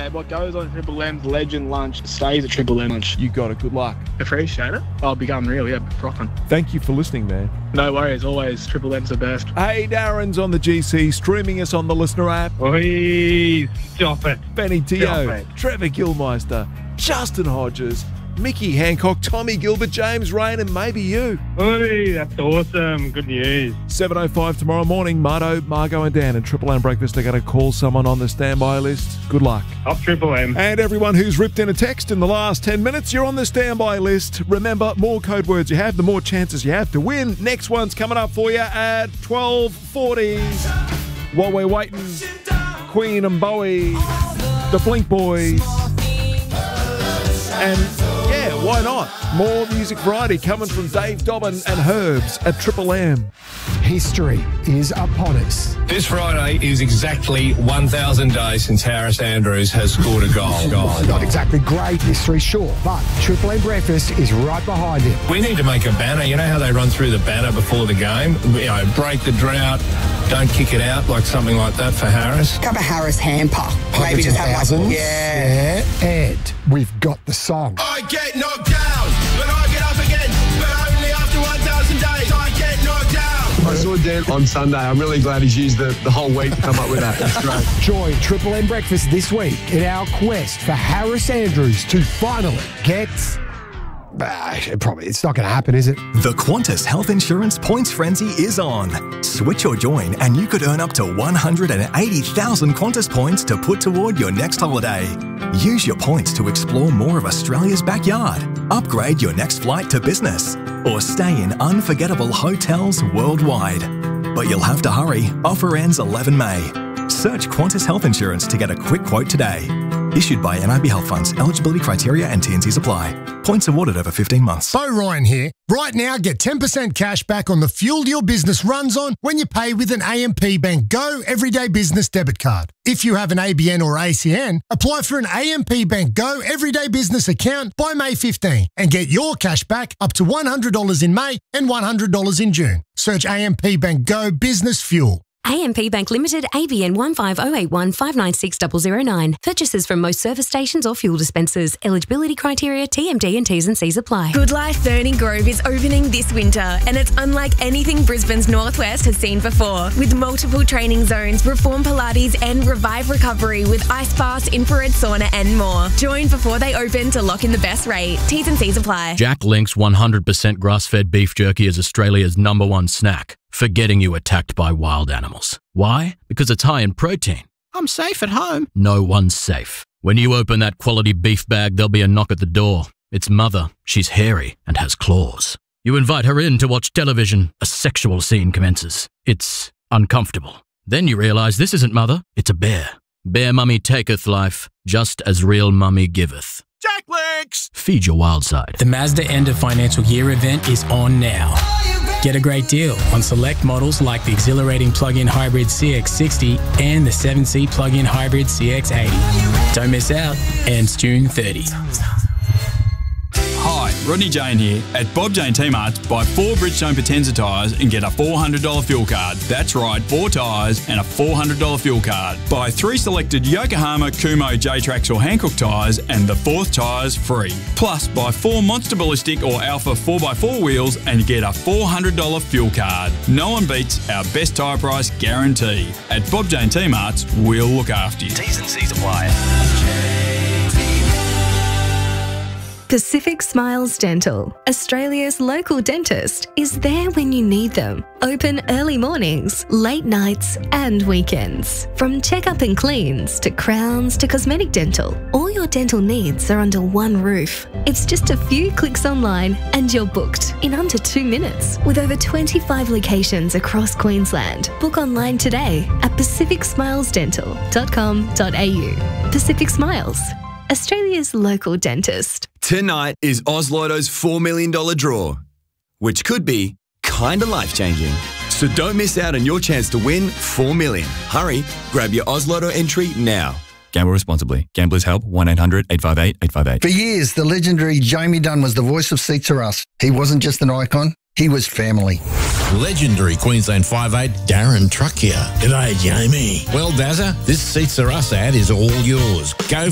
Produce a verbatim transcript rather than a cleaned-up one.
Yeah, what goes on Triple M's Legend Lunch stays at Triple M Lunch. You got it. Good luck. Appreciate it. I'll be going real, yeah, rocking. Thank you for listening, man. No worries, always. Triple M's the best. Hey, Darren's on the G C, streaming us on the Listener app. Oi, stop it. Benny Teo, Stop it. Trevor Gilmeister, Justin Hodges, Mickey Hancock, Tommy Gilbert, James Rain, and maybe you. Oi, that's awesome. Good news. seven oh five tomorrow morning, Marto, Margo and Dan and Triple M Breakfast are going to call someone on the standby list. Good luck. Up Triple M. And everyone who's ripped in a text in the last ten minutes, you're on the standby list. Remember, more code words you have, the more chances you have to win. Next one's coming up for you at twelve forty. While we're waiting, Queen and Bowie, the Blink Boys, and yeah, why not? More music variety coming from Dave Dobbin and Herbs at Triple M. History is upon us. This Friday is exactly one thousand days since Harris Andrews has scored a goal. goal. Not exactly great history, sure, but Triple M Breakfast is right behind him. We need to make a banner. You know how they run through the banner before the game? You know, break the drought, don't kick it out, like something like that for Harris. Cup of Harris hamper. Maybe just have thousands. like, yeah. Yeah, and we've got the song. I get knocked down, but I get up again. But only after one thousand days, I get knocked down. I saw Dan on Sunday. I'm really glad he's used the, the whole week to come up with that. That's great. Join Triple M Breakfast this week in our quest for Harris Andrews to finally get... Uh, it probably, it's not going to happen, is it? The Qantas Health Insurance Points Frenzy is on. Switch or join and you could earn up to one hundred eighty thousand Qantas points to put toward your next holiday. Use your points to explore more of Australia's backyard, upgrade your next flight to business, or stay in unforgettable hotels worldwide. But you'll have to hurry. Offer ends eleven May. Search Qantas Health Insurance to get a quick quote today. Issued by N I B Health Funds. Eligibility criteria and T and Cs apply. Points awarded over fifteen months. Bo Ryan here. Right now, get ten percent cash back on the fuel your business runs on when you pay with an A M P Bank Go Everyday Business Debit Card. If you have an A B N or A C N, apply for an A M P Bank Go Everyday Business account by May fifteenth and get your cash back up to one hundred dollars in May and one hundred dollars in June. Search A M P Bank Go Business Fuel. A M P Bank Limited, A B N one five zero eight one five nine six zero zero nine. Purchases from most service stations or fuel dispensers. Eligibility criteria, T M D and T's and C's apply. Good Life Burning Grove is opening this winter, and it's unlike anything Brisbane's Northwest has seen before. With multiple training zones, Reform Pilates and Revive Recovery with ice baths, infrared sauna and more. Join before they open to lock in the best rate. T's and C's apply. Jack Link's one hundred percent grass-fed beef jerky is Australia's number one snack for getting you attacked by wild animals. Why? Because it's high in protein. I'm safe at home. No one's safe. When you open that quality beef bag, there'll be a knock at the door. It's Mother. She's hairy and has claws. You invite her in to watch television. A sexual scene commences. It's uncomfortable. Then you realise this isn't Mother, it's a bear. Bear mummy taketh life, just as real mummy giveth. Jack Links! Feed your wild side. The Mazda End of Financial Year event is on now. Get a great deal on select models like the exhilarating plug-in hybrid C X sixty and the seven-seat plug-in hybrid C X eighty. Don't miss out. Ends June thirtieth. Hi, Rodney Jane here. At Bob Jane T-Marts, buy four Bridgestone Potenza tyres and get a four hundred dollars fuel card. That's right, four tyres and a four hundred dollars fuel card. Buy three selected Yokohama, Kumo, J-Trax or Hankook tyres and the fourth tyre's free. Plus, buy four Monster Ballistic or Alpha four by four wheels and get a four hundred dollars fuel card. No one beats our best tyre price guarantee. At Bob Jane T-Marts, we'll look after you. T's and C's apply. Pacific Smiles Dental, Australia's local dentist, is there when you need them. Open early mornings, late nights and weekends. From checkup and cleans to crowns to cosmetic dental, all your dental needs are under one roof. It's just a few clicks online and you're booked in under two minutes. With over twenty-five locations across Queensland, book online today at pacific smiles dental dot com dot a u. Pacific Smiles, Australia's local dentist. Tonight is Ozlotto's four million dollars draw, which could be kinda life-changing. So don't miss out on your chance to win four million dollars. Hurry, grab your Ozlotto entry now. Gamble responsibly. Gamblers Help, one eight hundred eight five eight eight five eight. For years, the legendary Jamie Dunn was the voice of Seats Are Us. He wasn't just an icon, he was family. Legendary Queensland five eight Darren Truck here. G'day, Jamie. Well, Dazza, this Seats Are Us ad is all yours. Go